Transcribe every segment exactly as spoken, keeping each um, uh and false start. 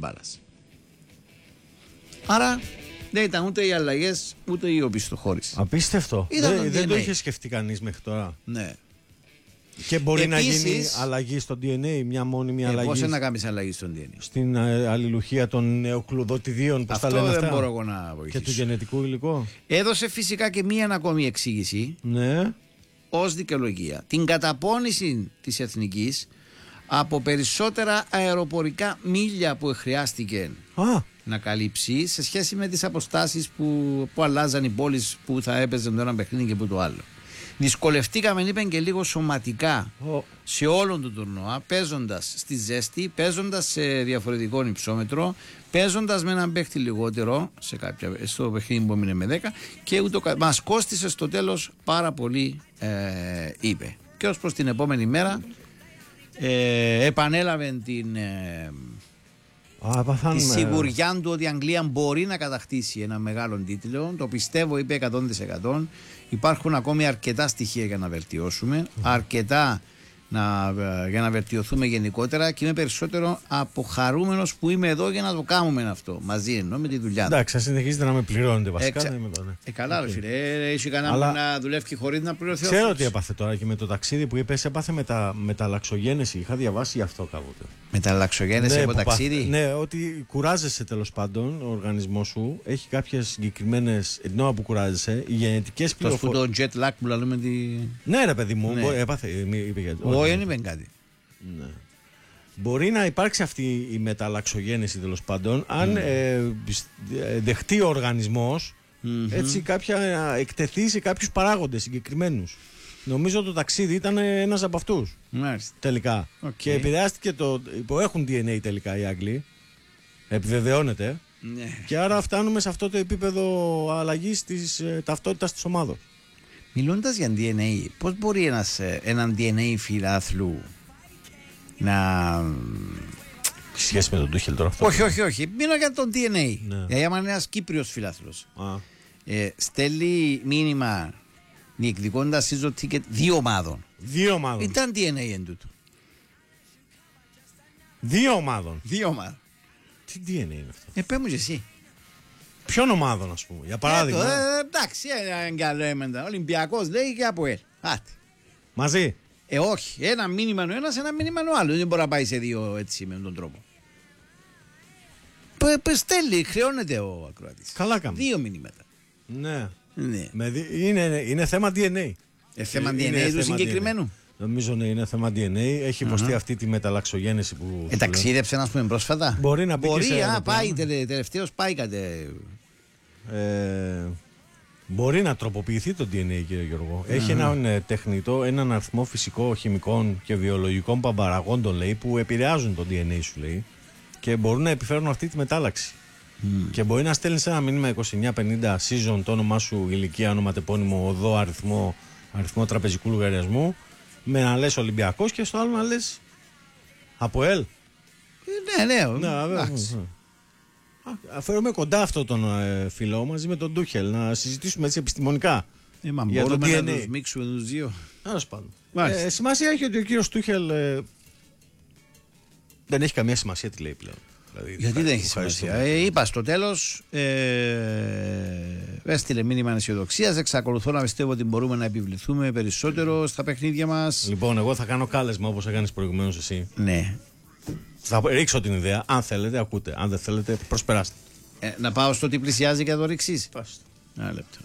μπάλας. Άρα δεν ήταν ούτε οι αλλαγές ούτε η οπισθοχώρηση. Απίστευτο. Δεν, δεν το είχε σκεφτεί κανείς μέχρι τώρα. Ναι. Και μπορεί Επίσης, να γίνει αλλαγή στο ντι εν έι, μια μόνιμη ε, αλλαγή. Πώς να κάνεις αλλαγή στο ντι εν έι. Στην ε, αλληλουχία των νεοκλουδοτιδίων, πώς τα λένε Αυτό αυτά. δεν μπορώ εγώ να βοηθήσω. Και του γενετικού υλικού. Έδωσε φυσικά και μία ακόμη εξήγηση. Ναι. Ως δικαιολογία. Την καταπώνηση της εθνικής από περισσότερα αεροπορικά μίλια που χρειάστηκε Α. να καλύψει σε σχέση με τις αποστάσεις που, που αλλάζαν οι πόλεις που θα έπαιζαν το ένα παιχνίδι και που το άλλο. Δυσκολευτήκαμε, είπαν, και λίγο σωματικά oh. σε όλον το τουρνουά, παίζοντας στη ζέστη, παίζοντας σε διαφορετικό υψόμετρο, παίζοντας με έναν παίχτη λιγότερο σε κάποια, στο παιχνίδι που έμεινε με δέκα, και ούτω μας κόστισε στο τέλος πάρα πολύ, ε, είπε. Και ως προς την επόμενη μέρα ε, επανέλαβε την ε, Α, τη σιγουριά του ότι η Αγγλία μπορεί να κατακτήσει ένα μεγάλο τίτλο. Το πιστεύω, είπε εκατό τοις εκατό. Υπάρχουν ακόμη αρκετά στοιχεία για να βελτιώσουμε, mm. αρκετά να, για να βελτιωθούμε γενικότερα, και είμαι περισσότερο αποχαρούμενος που είμαι εδώ για να το κάνουμε αυτό μαζί, ενώ με τη δουλειά. Εντάξει, συνεχίζετε να με πληρώνετε βασικά. Εξα... δεν είμαι εδώ, ναι. Ε, καλά, ρε φίλε. Ε, έχει κανένα Αλλά... να δουλεύει χωρίς να πληρωθεί. Ξέρω τι έπαθε τώρα και με το ταξίδι που είπες, έπαθε μετα... μεταλλαξογένεση. Είχα διαβάσει γι' αυτό κάποτε. Μεταλλαξογένεση, ναι, από ταξίδι. Πάθ... Ναι, ότι κουράζεσαι τέλος πάντων, ο οργανισμός σου έχει κάποιες συγκεκριμένες. Την ώρα που κουράζεσαι, οι γενετικές πληροφορίες. Αυτό το jet lag που λέμε. Τη... Ναι, ρε παιδί μου, ναι. Μπορεί... έπαθε. Είπε για... Όχι, δεν είπε κάτι. Ναι. Μπορεί να υπάρξει αυτή η μεταλλαξογένεση τέλος πάντων αν mm. ε, δεχτεί ο οργανισμός mm-hmm. έτσι κάποια, εκτεθεί σε κάποιους παράγοντες συγκεκριμένους. Νομίζω το ταξίδι ήταν ένας από αυτούς. Μάλιστα. Τελικά. Okay. Και επηρεάστηκε το. Που έχουν ντι εν έι τελικά οι Άγγλοι. Επιβεβαιώνεται. Ναι. Και άρα φτάνουμε σε αυτό το επίπεδο αλλαγής της ε, ταυτότητας της ομάδος. Μιλώντας για ντι εν έι, πώς μπορεί ένας, έναν ντι εν έι φιλάθλου να. Σχέση με τον Τούχελ τώρα αυτό. Όχι, όχι, όχι. Μιλώ για τον ντι εν έι. Ναι. Γιατί άμα είναι ένας Κύπριος φιλάθλος, ε, στέλνει μήνυμα διεκδικώντας season ticket δύο ομάδων. Δύο ομάδων. Ήταν ντι εν έι εν τούτο. Δύο ομάδων. Δύο ομάδων. Τι ντι εν έι είναι αυτό. Ε, πέ μου και εσύ. Ποιον ομάδων, ας πούμε, για παράδειγμα. Ε, εντάξει, ένα καλό έμεντα. Ολυμπιακός λέει και από ελ. Άτε. Μαζί. Ε, όχι. Ένα μήνυμα ο ένας, ένα μήνυμα ο άλλος. Δεν μπορεί να πάει σε δύο έτσι με τον τρόπο. Στέλνει, χρεώνεται ο ακροατής. Καλά κάνουμε. Δύο μηνύματα. Ναι. Ναι. Με δι... είναι, είναι θέμα ντι εν έι. Ε, θέμα ντι εν έι του συγκεκριμένου. Νομίζω ναι, είναι θέμα ντι εν έι. Έχει υποστεί uh-huh. αυτή τη μεταλλαξογένεση που. Ε, ταξίδεψε να πούμε πρόσφατα. Μπορεί να πει. Μπορεί, σε α, πάει τελε, τελευταίος, πάει κατε. Ε, μπορεί να τροποποιηθεί το ντι εν έι, κύριε Γιώργο. Mm-hmm. Έχει έναν ε, τεχνητό, έναν αριθμό φυσικών, χημικών και βιολογικών παραγόντων, λέει, που επηρεάζουν το ντι εν έι σου, λέει, και μπορούν να επιφέρουν αυτή τη μετάλλαξη. Mm. Και μπορεί να στέλνει ένα μήνυμα είκοσι εννιά πενήντα season, το όνομά σου, ηλικία, ονοματεπώνυμο, οδό, αριθμό, αριθμό τραπεζικού λογαριασμού, με να λες Ολυμπιακός και στο άλλο να λες ΑΠΟΕΛ. Ε, ναι, ναι, ναι, βέβαια. Φέρουμε κοντά αυτό τον ε, φίλο μαζί με τον Τούχελ να συζητήσουμε έτσι επιστημονικά. Ε, μα για μπορούμε το να τους μίξουμε τους δύο. Τέλος πάντων. Ε, σημασία έχει ότι ο κύριος Τούχελ ε, δεν έχει καμία σημασία τι λέει πλέον. Δηλαδή, γιατί δεν έχει σημασία. Ε, είπα στο τέλος, ε, έστειλε μήνυμα αισιοδοξίας. Εξακολουθώ να πιστεύω ότι μπορούμε να επιβληθούμε περισσότερο στα παιχνίδια μας. Λοιπόν, εγώ θα κάνω κάλεσμα όπως έκανες προηγουμένως εσύ. Ναι. Θα ρίξω την ιδέα. Αν θέλετε, ακούτε. Αν δεν θέλετε, προσπεράστε. Ε, να πάω στο τι πλησιάζει και να το ρίξεις. Πάστε. Ένα λεπτό.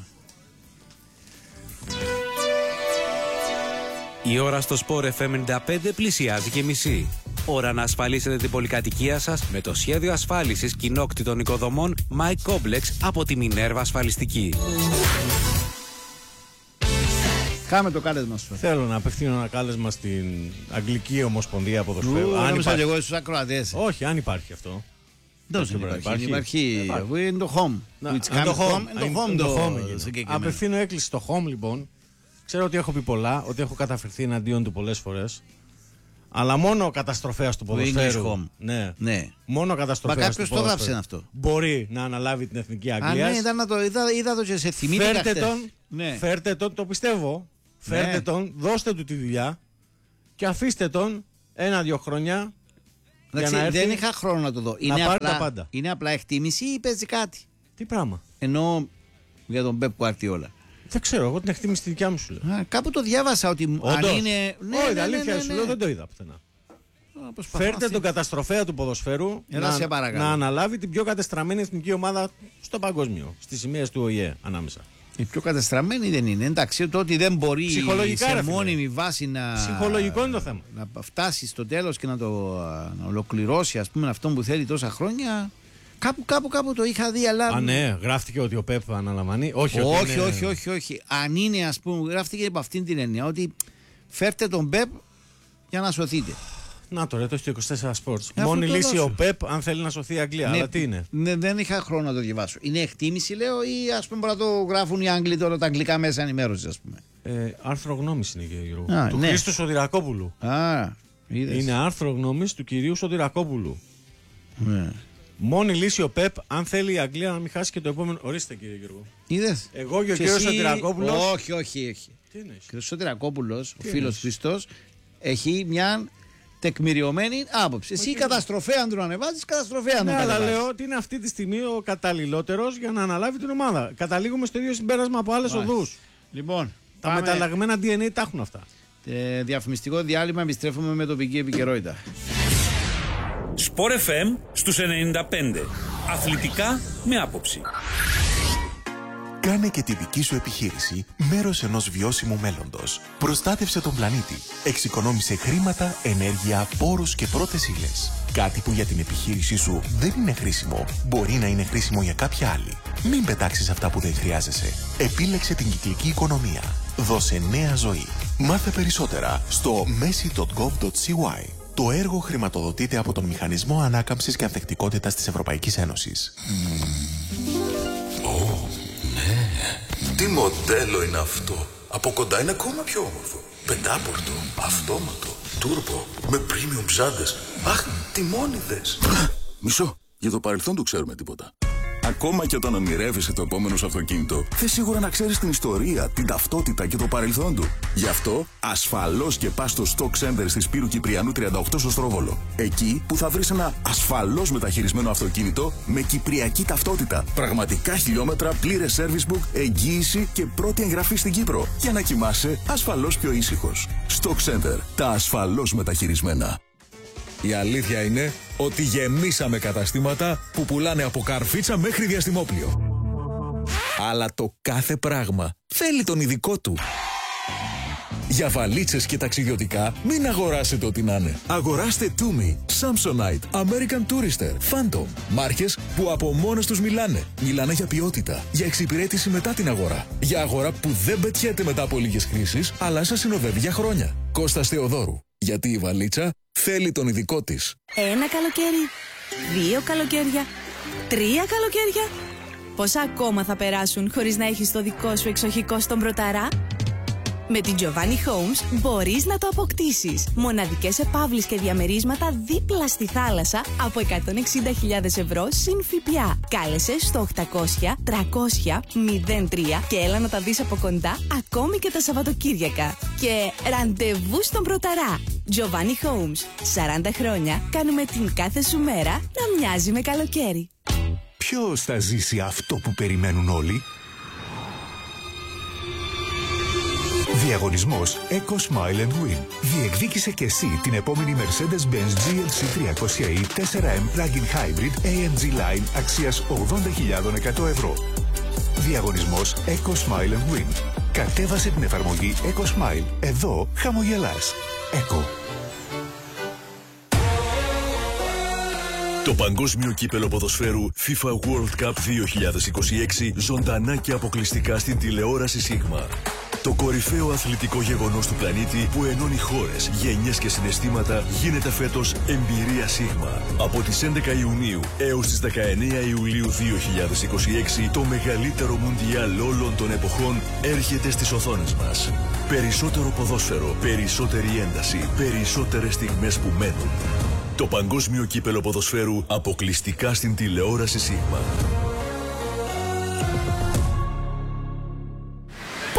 Η ώρα στο Sport εφ εμ ενενήντα πέντε πλησιάζει και μισή. Ώρα να ασφαλίσετε την πολυκατοικία σας με το σχέδιο ασφάλισης κοινόκτητων οικοδομών My Complex από τη Minerva Ασφαλιστική. Κάμε το κάλεσμα σου. Θέλω να απευθύνω ένα κάλεσμα στην Αγγλική Ομοσπονδία Ποδοσφαίρου. Αν υπάρχει εγώ στους ακροατές. Όχι, αν υπάρχει αυτό. Δεν υπάρχει. Υπάρχει. Είναι το home. Είναι το home. Απευθύνω έκκληση στο home, λοιπόν. Ξέρω ότι έχω πει πολλά, ότι έχω καταφερθεί εναντίον του πολλές φορές. Αλλά μόνο ο καταστροφέας του ποδοσφαίρου. Ναι. ναι. Μόνο ο καταστροφέας του ποδοσφαίρου. Μα κάποιος το γράψε αυτό. Μπορεί να αναλάβει την εθνική Αγγλία. Α, ναι, ήταν να το είδα, είδα το και σε θυμήθηκα φέρτε χτες. τον, ναι. φέρτε τον, το πιστεύω. Ναι. Φέρτε τον, δώστε του τη δουλειά και αφήστε τον ένα-δυο χρόνια Εντάξει, να έρθει, δεν είχα χρόνο να το δω. Είναι, πάρει απλά, τα πάντα. είναι απλά εκτίμηση ή παίζει κάτι? Τι πράγμα? Ενώ για τον Πεπ Γκουαρδιόλα. Δεν ξέρω, εγώ την εκτίμηση τη δικιά μου σου λέω. Α, κάπου το διάβασα ότι Όντως. αν είναι. Ναι, Όχι, ναι, ναι, αλήθεια ναι, σου ναι. λέω, δεν το είδα πουθενά. Α, προσπαθώ Φέρτε αυτή- τον καταστροφέα του ποδοσφαίρου Έλα, σε παρακαλώ. να αναλάβει την πιο κατεστραμμένη εθνική ομάδα στο παγκόσμιο. Στις σημαίες του Ο Η Ε ανάμεσα. Η πιο κατεστραμμένη δεν είναι. Εντάξει, το ότι δεν μπορεί Ψυχολογικά, σε ρε φίλε. μόνιμη βάση να. Ψυχολογικό είναι το θέμα. Να φτάσει στο τέλος και να το να ολοκληρώσει, ας πούμε, αυτό που θέλει τόσα χρόνια. Κάπου, κάπου, κάπου το είχα δει, αλλά. Α, ναι, γράφτηκε ότι ο Πεπ αναλαμβάνει. Όχι, όχι, ότι είναι... όχι, όχι, όχι. Αν είναι, ας πούμε, γράφτηκε από αυτήν την έννοια ότι φέρτε τον Πεπ για να σωθείτε. Να το ρε, το έχει το είκοσι τέσσερα Sports. Αυτό Μόνη το λύση δώσω. ο Πεπ αν θέλει να σωθεί η Αγγλία. Αλλά τι είναι? Ναι, δεν είχα χρόνο να το διαβάσω. Είναι εκτίμηση, λέω, ή ας πούμε μπορεί να το γράφουν οι Άγγλοι τώρα τα αγγλικά μέσα ενημέρωση, ας πούμε. Ε, άρθρο γνώμης είναι, κύριε Γιώργο. Α, του ναι. Χρήστου Σωτηρακόπουλου. Α, είδες. Είναι άρθρο γνώμης του κυρίου Σωτηρακόπουλου. Ναι. Μόνη λύση ο Πεπ αν θέλει η Αγγλία να μην χάσει και το επόμενο. Ορίστε, κύριε Γιώργο. Είδες. Εγώ και ο Και κύριος εσύ- Σωτηρακόπουλος. Όχι, όχι, όχι. Τι εννοείς? Ο κ. Σωτηρακόπουλος, ο Τι φίλος εννοείς? Χριστός, έχει μια τεκμηριωμένη άποψη. Εσύ καταστροφέα αν τον ανεβάζεις, καταστροφέα αν Ναι, τον αλλά ανεβάζεις. λέω ότι είναι αυτή τη στιγμή ο καταλληλότερος για να αναλάβει την ομάδα. Καταλήγουμε στο ίδιο συμπέρασμα από άλλες Μάλιστα. οδούς. Λοιπόν, Τα πάμε. μεταλλαγμένα ντι εν έι τα έχουν αυτά. Ε, διαφημιστικό διάλειμμα, επιστρέφουμε με τοπική επικαιρότητα. Σπορ εφ εμ στους ενενήντα πέντε. Αθλητικά με άποψη. Κάνε και τη δική σου επιχείρηση μέρος ενός βιώσιμου μέλλοντος. Προστάτευσε τον πλανήτη. Εξοικονόμησε χρήματα, ενέργεια, πόρους και πρώτες ύλες. Κάτι που για την επιχείρησή σου δεν είναι χρήσιμο, μπορεί να είναι χρήσιμο για κάποια άλλη. Μην πετάξεις αυτά που δεν χρειάζεσαι. Επίλεξε την κυκλική οικονομία. Δώσε νέα ζωή. Μάθε περισσότερα στο μέση τελεία γκοβ τελεία σι γουάι. Το έργο χρηματοδοτείται από τον Μηχανισμό Ανάκαμψης και Ανθεκτικότητας της Ευρωπαϊκής Ένωσης. Τι μοντέλο είναι αυτό? Από κοντά είναι ακόμα πιο όμορφο. Πεντάπορτο, αυτόματο, τούρμπο, με premium ψάντες. Αχ, τιμόνιδες. Μισό, για το παρελθόν του ξέρουμε τίποτα. Ακόμα και όταν ονειρεύεσαι το επόμενο σου αυτοκίνητο, θες σίγουρα να ξέρεις την ιστορία, την ταυτότητα και το παρελθόν του. Γι' αυτό, ασφαλώς και πας στο Stock Center στη Σπύρου Κυπριανού τριάντα οκτώ στο Στρόβολο. Εκεί που θα βρεις ένα ασφαλώς μεταχειρισμένο αυτοκίνητο με κυπριακή ταυτότητα, πραγματικά χιλιόμετρα, πλήρες service book, εγγύηση και πρώτη εγγραφή στην Κύπρο. Για να κοιμάσαι ασφαλώς πιο ήσυχος. Stock Center, τα ασφαλώς μεταχειρισμένα. Η αλήθεια είναι ότι γεμίσαμε καταστήματα που πουλάνε από καρφίτσα μέχρι διαστημόπλιο. Αλλά το κάθε πράγμα θέλει τον ειδικό του. Για βαλίτσες και ταξιδιωτικά μην αγοράσετε ό,τι να είναι. Αγοράστε Tumi, Samsonite, American Tourister, Phantom. Μάρκες που από μόνες τους μιλάνε. Μιλάνε για ποιότητα, για εξυπηρέτηση μετά την αγορά. Για αγορά που δεν πετιέται μετά από λίγες χρήσεις, αλλά σας συνοδεύει για χρόνια. Κώστας Θεοδόρου. Γιατί η βαλίτσα θέλει τον ειδικό της. Ένα καλοκαίρι, δύο καλοκαίρια, τρία καλοκαίρια. Πόσα ακόμα θα περάσουν χωρίς να έχεις το δικό σου εξοχικό στον Πρωταρά? Με την Giovanni Homes μπορείς να το αποκτήσεις. Μοναδικές επαύλεις και διαμερίσματα δίπλα στη θάλασσα από εκατόν εξήντα χιλιάδες ευρώ συν ΦΠΑ. Κάλεσε στο οκτακόσια τριακόσια μηδέν τρία και έλα να τα δεις από κοντά ακόμη και τα Σαββατοκύριακα. Και ραντεβού στον Πρωταρά. Giovanni Homes. σαράντα χρόνια κάνουμε την κάθε σου μέρα να μοιάζει με καλοκαίρι. Ποιος θα ζήσει αυτό που περιμένουν όλοι? Διαγωνισμός Eco Smile and Win. Διεκδίκησε και εσύ την επόμενη Mercedes-Benz τζι ελ σι τριακόσια ι φορ εμ Plug-in Hybrid έι εμ τζι Line αξίας ογδόντα χιλιάδες εκατό ευρώ. Διαγωνισμός Eco Smile and Win. Κατέβασε την εφαρμογή Eco Smile. Εδώ χαμογελάς. Eco. Το Παγκόσμιο Κύπελλο Ποδοσφαίρου FIFA World Cup δύο χιλιάδες είκοσι έξι ζωντανά και αποκλειστικά στην τηλεόραση Σίγμα. Το κορυφαίο αθλητικό γεγονός του πλανήτη που ενώνει χώρες, γενιές και συναισθήματα γίνεται φέτος εμπειρία Σίγμα. Από τις έντεκα Ιουνίου έως τις δεκαεννέα Ιουλίου δύο χιλιάδες είκοσι έξι το μεγαλύτερο μουντιάλ όλων των εποχών έρχεται στις οθόνες μας. Περισσότερο ποδόσφαιρο, περισσότερη ένταση, περισσότερες στιγμές που μένουν. Το Παγκόσμιο Κύπελλο Ποδοσφαίρου αποκλειστικά στην τηλεόραση Σίγμα.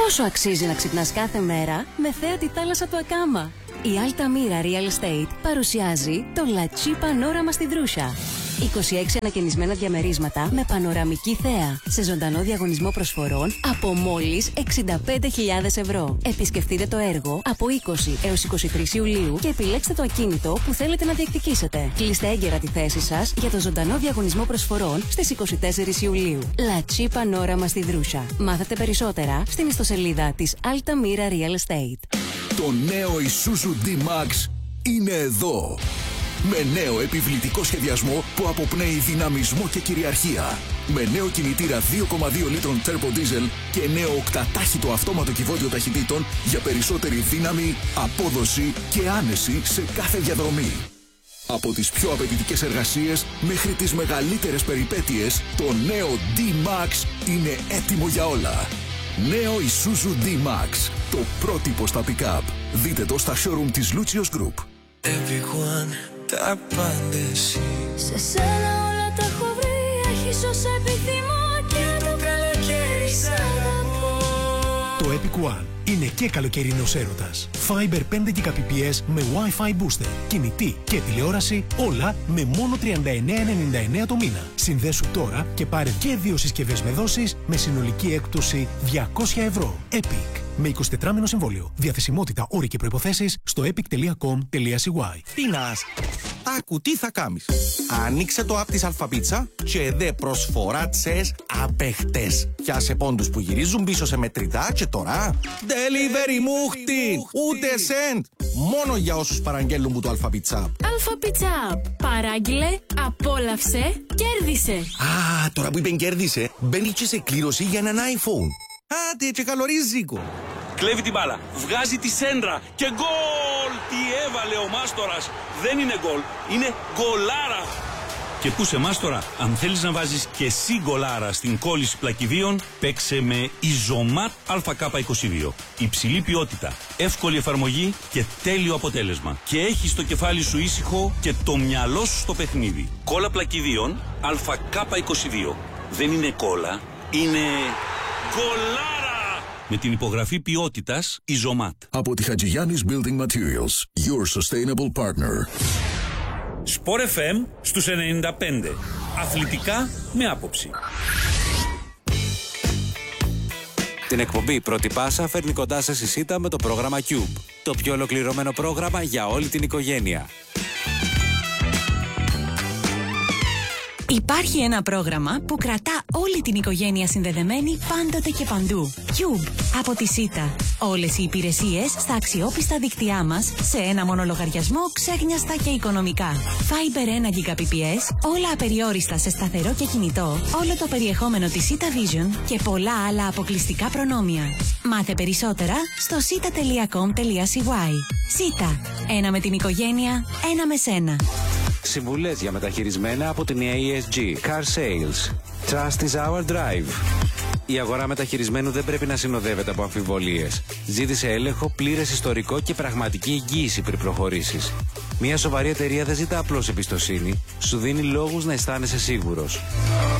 Πόσο αξίζει να ξυπνάς κάθε μέρα με θέα τη θάλασσα του Ακάμα. Η Altamira Real Estate παρουσιάζει το La Chi Panorama στη Δρούσα. είκοσι έξι ανακαινισμένα διαμερίσματα με πανοραμική θέα σε ζωντανό διαγωνισμό προσφορών από μόλις εξήντα πέντε χιλιάδες ευρώ. Επισκεφτείτε το έργο από είκοσι έως είκοσι τρεις Ιουλίου και επιλέξτε το ακίνητο που θέλετε να διεκδικήσετε. Κλείστε έγκαιρα τη θέση σας για το ζωντανό διαγωνισμό προσφορών στις είκοσι τέσσερις Ιουλίου. La Chi Panorama στη Δρούσα. Μάθετε περισσότερα στην ιστοσελίδα της Altamira Real Estate. Το νέο Isuzu D-Max είναι εδώ. Με νέο επιβλητικό σχεδιασμό που αποπνέει δυναμισμό και κυριαρχία. Με νέο κινητήρα δύο κόμμα δύο λίτρων turbo diesel και νέο οκτατάχυτο αυτόματο κυβότιο ταχυτήτων για περισσότερη δύναμη, απόδοση και άνεση σε κάθε διαδρομή. Από τις πιο απαιτητικές εργασίες μέχρι τις μεγαλύτερες περιπέτειες, το νέο D-Max είναι έτοιμο για όλα. Νέο Isuzu D-Max, το πρότυπο στα pick-up. Δείτε το στα showroom της Lucius Group. Everyone, τα απάντηση. Σε σένα όλα τα έχω βρει. Έχεις όσα επιθυμώ και το καλοκαίρι σ' αγαπώ. Το Epic One είναι και καλοκαιρινός έρωτας. Fiber πέντε Gbps με Wi-Fi booster, κινητή και τηλεόραση, όλα με μόνο τριάντα εννέα ενενήντα εννέα το μήνα. Συνδέσου τώρα και πάρε και δύο συσκευές με δόσεις με συνολική έκπτωση διακόσια ευρώ. Epic. Με εικοσιτετράμηνο συμβόλαιο. Διαθεσιμότητα, όροι και προϋποθέσεις στο epic τελεία com τελεία c y. Πίνας, άκου τι θα κάνεις. Ανοίξε το app της Αλφαπίτσα και δε προσφορά τσες απεχτές. Πιάσε πόντους που γυρίζουν πίσω σε μετρητά και τώρα delivery μούχτιν, ούτε cent. Μόνο για όσους παραγγέλνουν που το Αλφαπίτσα. Αλφαπίτσα, παράγγειλε, απόλαυσε, κέρδισε. Α, τώρα που είπεν κέρδισε, μπαίνει και σε κλήρωση για έναν iPhone. Άντε και καλό ρίζικο. Κλέβει την μπάλα, βγάζει τη σέντρα και γκολ! Τι έβαλε ο Μάστορας. Δεν είναι γκολ, είναι γκολάρα. Και πού σε Μάστορα, αν θέλεις να βάζεις και εσύ γκολάρα στην κόλληση πλακιδίων, παίξε με Ιζωμάτ Α Κ είκοσι δύο. Υψηλή ποιότητα, εύκολη εφαρμογή και τέλειο αποτέλεσμα. Και έχεις το κεφάλι σου ήσυχο και το μυαλό σου στο παιχνίδι. Κόλλα πλακιδίων Α Κ είκοσι δύο. Δεν είναι κόλλα, είναι γκολάρα! Με την υπογραφή ποιότητας Ιζωμάτ. Από τη Χατζηγιάννης Building Materials, your sustainable partner. Sport εφ εμ στους ενενήντα πέντε. Αθλητικά με άποψη. Την εκπομπή Πρώτη Πάσα φέρνει κοντά σας η ΣΥΤΑ με το πρόγραμμα Cube. Το πιο ολοκληρωμένο πρόγραμμα για όλη την οικογένεια. Υπάρχει ένα πρόγραμμα που κρατά όλη την οικογένεια συνδεδεμένη πάντοτε και παντού. Cube από τη ΣΥΤΑ. Όλες οι υπηρεσίες στα αξιόπιστα δίκτυά μας σε ένα μόνο λογαριασμό, ξέχνιαστα και οικονομικά. Fiber ένα Gbps, όλα απεριόριστα σε σταθερό και κινητό, όλο το περιεχόμενο της ΣΥΤΑ Vision και πολλά άλλα αποκλειστικά προνόμια. Μάθε περισσότερα στο σίτα τελεία κομ τελεία σι γουάι. ΣΥΤΑ. Ένα με την οικογένεια, ένα με σένα. Συμβουλές για μεταχειρισμένα από την έι ες τζι. Car Sales. Trust is our drive. Η αγορά μεταχειρισμένου δεν πρέπει να συνοδεύεται από αμφιβολίες. Ζήτησε έλεγχο, πλήρες ιστορικό και πραγματική εγγύηση πριν προχωρήσεις. Μια σοβαρή εταιρεία δεν ζητά απλώς εμπιστοσύνη, σου δίνει λόγους να αισθάνεσαι σίγουρος.